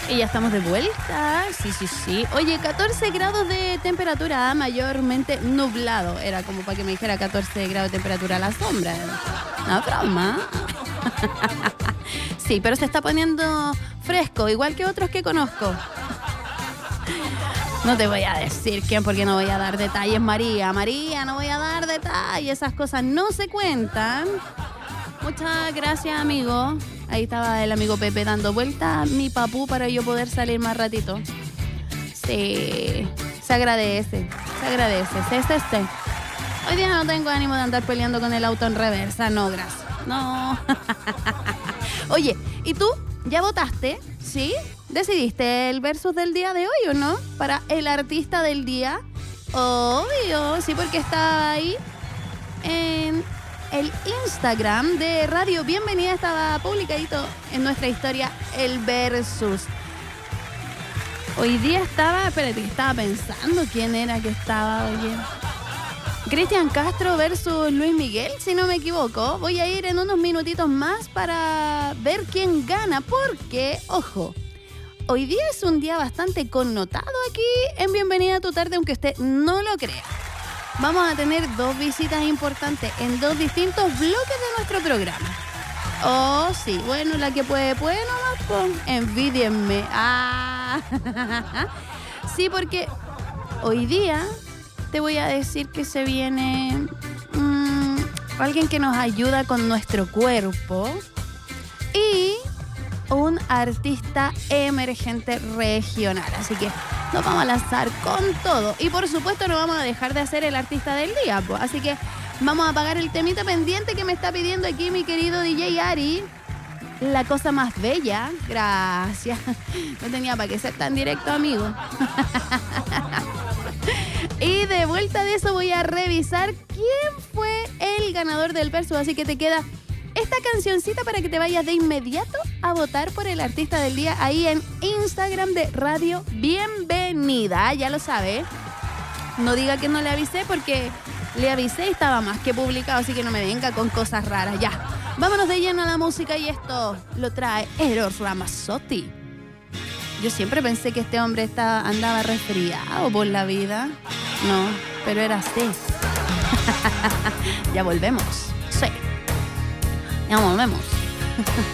Y ya estamos de vuelta. Sí. Oye, 14 grados de temperatura, mayormente nublado. Era como para que me dijera 14 grados de temperatura a la sombra. No, broma. Sí, pero se está poniendo fresco, igual que otros que conozco. No te voy a decir quién, porque no voy a dar detalles, María, no voy a dar detalles. Esas cosas no se cuentan. Muchas gracias, amigo. Ahí estaba el amigo Pepe dando vuelta a mi papú para yo poder salir más ratito. Sí, se agradece. Sí. Hoy día no tengo ánimo de andar peleando con el auto en reversa. No, gracias. No. Oye, ¿y tú? ¿Ya votaste? ¿Sí? ¿Decidiste el versus del día de hoy o no? Para el artista del día. Obvio, sí, porque está ahí en el Instagram de Radio Bienvenida. Estaba publicadito en nuestra historia el versus. Hoy día estaba pensando quién era que estaba, oye. Cristian Castro versus Luis Miguel, si no me equivoco. Voy a ir en unos minutitos más para ver quién gana, porque, ojo, hoy día es un día bastante connotado aquí en Bienvenida a tu tarde, aunque usted no lo crea. Vamos a tener 2 visitas importantes en 2 distintos bloques de nuestro programa. Oh, sí, bueno, la que puede nomás, pues, envídienme. Sí, porque hoy día te voy a decir que se viene alguien que nos ayuda con nuestro cuerpo y un artista emergente regional. Así que nos vamos a lanzar con todo. Y por supuesto no vamos a dejar de hacer el artista del día, pues. Así que vamos a apagar el temita pendiente que me está pidiendo aquí mi querido DJ Ari. La cosa más bella. Gracias. No tenía para qué ser tan directo, amigo. Y de vuelta de eso voy a revisar quién fue el ganador del versus. Así que te queda esta cancioncita para que te vayas de inmediato a votar por el artista del día ahí en Instagram de Radio Bienvenida. Ya lo sabe. No diga que no le avisé, porque le avisé y estaba más que publicado. Así que no me venga con cosas raras. Ya, vámonos de lleno a la música, y esto lo trae Eros Ramazzotti. Yo siempre pensé que este hombre andaba resfriado por la vida. No, pero era así. Ya volvemos. Sí. Ya volvemos.